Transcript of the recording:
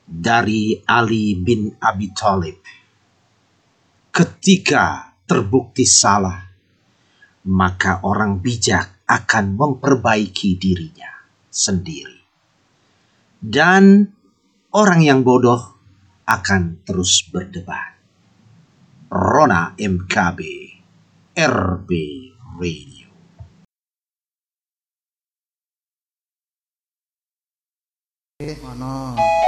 dari Ali bin Abi Thalib. Ketika terbukti salah, maka orang bijak akan memperbaiki dirinya sendiri. Dan orang yang bodoh akan terus berdebat. Rona MKB, RB Radio. Mana?